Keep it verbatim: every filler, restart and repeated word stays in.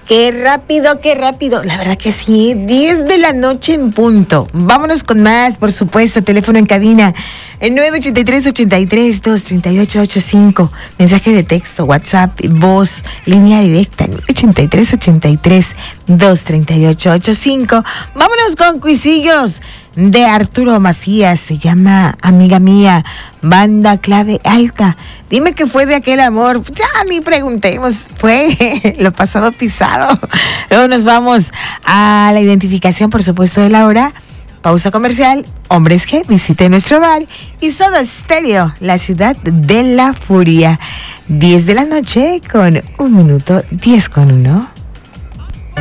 Qué rápido, qué rápido. La verdad que sí, diez de la noche en punto. Vámonos con más, por supuesto. Teléfono en cabina, el nueve ocho tres, ocho tres, dos tres ocho ocho cinco. Mensaje de texto, WhatsApp, voz, línea directa, nueve ocho tres, ocho tres, dos tres ocho ocho cinco. Vámonos con cuisillos de Arturo Macías. Se llama Amiga Mía, banda clave alta. Dime qué fue de aquel amor. Ya ni preguntemos. Fue lo pasado pisado. Luego nos vamos a la identificación, por supuesto, de la hora. Pausa comercial. Hombres G, visite nuestro bar. Y Soda Stereo, la ciudad de la furia. diez de la noche con un minuto, diez con uno.